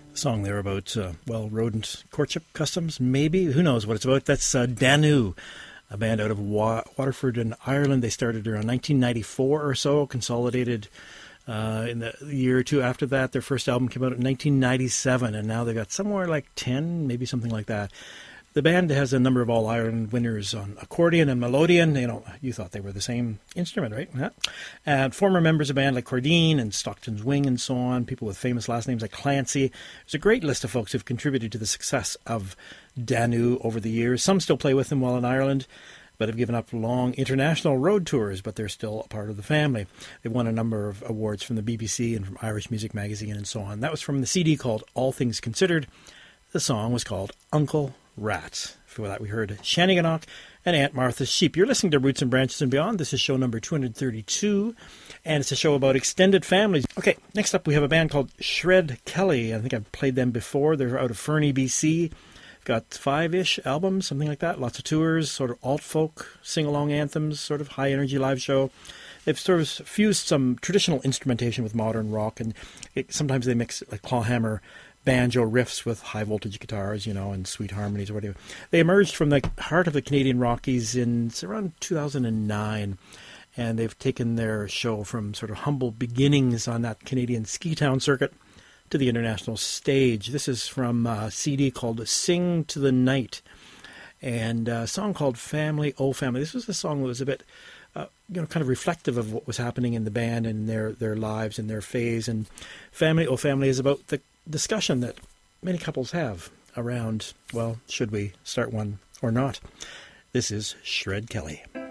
Song there about, rodent courtship customs, maybe. Who knows what it's about? That's Danu, a band out of Waterford in Ireland. They started around 1994 or so, consolidated in the year or two after that. Their first album came out in 1997, and now they've got somewhere like 10, maybe something like that. The band has a number of All-Ireland winners on accordion and melodeon. You thought they were the same instrument, right? Yeah. And former members of a band like Cordine and Stockton's Wing and so on, people with famous last names like Clancy. There's a great list of folks who've contributed to the success of Danu over the years. Some still play with them while in Ireland, but have given up long international road tours, but they're still a part of the family. They've won a number of awards from the BBC and from Irish Music Magazine and so on. That was from the CD called All Things Considered. The song was called Uncle Rat. For that, we heard Shannigannock and Aunt Martha's Sheep. You're listening to Roots and Branches and Beyond. This is show number 232, and it's a show about extended families. Okay, next up we have a band called Shred Kelly. I think I've played them before. They're out of Fernie, BC. Got 5-ish albums, something like that. Lots of tours, sort of alt-folk, sing-along anthems, sort of high-energy live show. They've sort of fused some traditional instrumentation with modern rock, and sometimes they mix like clawhammer banjo riffs with high-voltage guitars, and sweet harmonies or whatever. They emerged from the heart of the Canadian Rockies in around 2009, and they've taken their show from sort of humble beginnings on that Canadian ski town circuit to the international stage. This is from a CD called Sing to the Night, and a song called Family, Oh Family. This was a song that was a bit kind of reflective of what was happening in the band and their lives and their phase. And Family, Oh Family is about the discussion that many couples have around, should we start one or not? This is Shred Kelly.